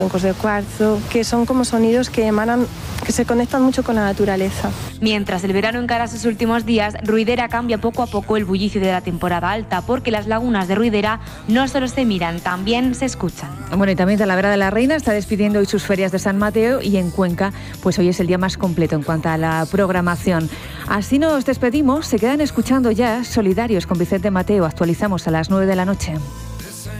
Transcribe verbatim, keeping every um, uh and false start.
Troncos de cuarzo, que son como sonidos que emanan, que se conectan mucho con la naturaleza. Mientras el verano encara sus últimos días, Ruidera cambia poco a poco el bullicio de la temporada alta, porque las lagunas de Ruidera no solo se miran, también se escuchan. Bueno, y también Talavera de la Reina está despidiendo hoy sus ferias de San Mateo, y en Cuenca, pues hoy es el día más completo en cuanto a la programación. Así nos despedimos, se quedan escuchando ya Solidarios con Vicente Mateo. Actualizamos a las nueve de la noche.